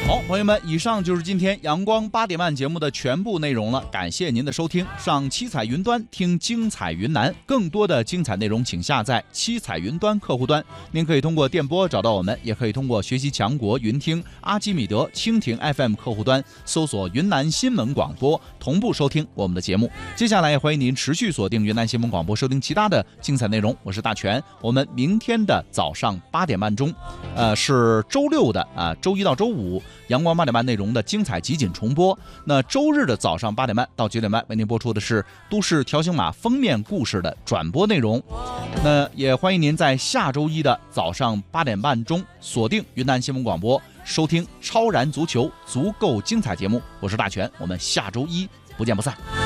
好，朋友们，以上就是今天阳光8点半节目的全部内容了，感谢您的收听。上七彩云端听精彩云南，更多的精彩内容请下载七彩云端客户端。您可以通过电波找到我们，也可以通过学习强国云听、阿基米德、蜻蜓 FM 客户端搜索云南新闻广播，同步收听我们的节目。接下来也欢迎您持续锁定云南新闻广播，收听其他的精彩内容。我是大全，我们明天的早上8点半钟，是周六的周一到周五阳光8点半内容的精彩集锦重播。那周日的早上8点半到9点半为您播出的是都市条形码封面故事的转播内容。那也欢迎您在下周一的早上8点半钟锁定云南新闻广播，收听超燃足球足够精彩节目。我是大全，我们下周一不见不散。